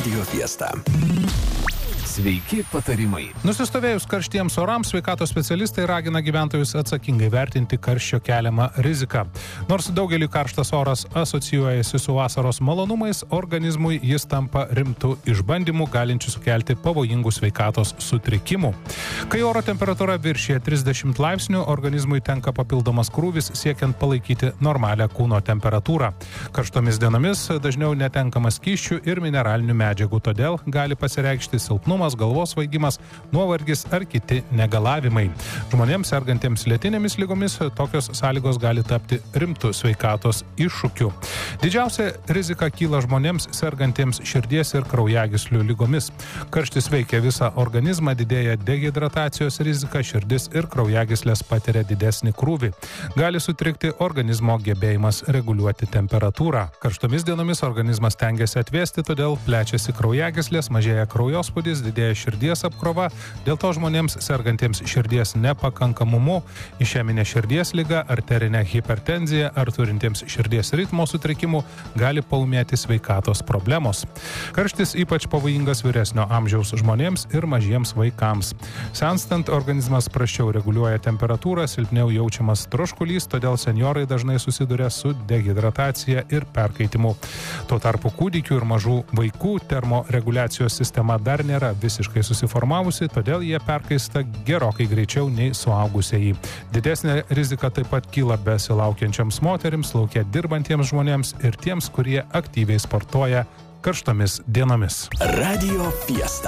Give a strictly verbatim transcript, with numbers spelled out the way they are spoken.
Radio Fiesta. Sveiki patarimai. Nusistovėjus karštiems orams, sveikatos specialistai ragina gyventojus atsakingai vertinti karščio keliamą riziką. Nors daugelį karštas oras asocijuojasi su vasaros malonumais, organizmui jis tampa rimtų išbandymų, galinčių sukelti pavojingų sveikatos sutrikimų. Kai oro temperatūra viršyje trisdešimt laipsnių, organizmui tenka papildomas krūvis siekiant palaikyti normalią kūno temperatūrą. Karštomis dienomis dažniau netenkama skysčių ir mineralinių medžiagų, todėl gali pasireikšti silpnumas, galvos svaigimas, nuovargis ar kiti negalavimai. Žmonėms sergantiems lėtinėmis lygomis tokios sąlygos gali tapti rimtų sveikatos iššūkių. Didžiausia rizika kyla žmonėms sergantiems širdies ir kraujagyslių lygomis. Karštis veikia visą organizmą, didėja dehidratacijos rizika, širdis ir kraujagyslės patiria didesnį krūvį. Gali sutrikti organizmo gebėjimas reguliuoti temperatūrą. Karštomis dienomis organizmas stengiasi atvėsti, todėl plečiasi kraujagyslės, mažėja kraujospūdis, didėja širdies apkrova, dėl to žmonėms sergantiems širdies nepakankamumu, išeminė širdies liga, arterinė hipertenzija ar turintiems širdies ritmo sutrikimų gali paūmėti sveikatos problemos. Karštis ypač pavojingas vyresnio amžiaus žmonėms ir mažiems vaikams. Senstant, organizmas prasčiau reguliuoja temperatūrą, silpniau jaučiamas troškulys, todėl senjorai dažnai susiduria su dehidratacija ir perkaitimu. Tuo tarpu kūdikių ir mažų vaikų termoreguliacijos sistema dar nėra visiškai susiformavusi, todėl jie perkaista gerokai greičiau nei suaugusieji. Didesnė rizika taip pat kyla besilaukiančiams moterims, lauke dirbantiems žmonėms ir tiems, kurie aktyviai sportuoja karštomis dienomis. Radio Fiesta.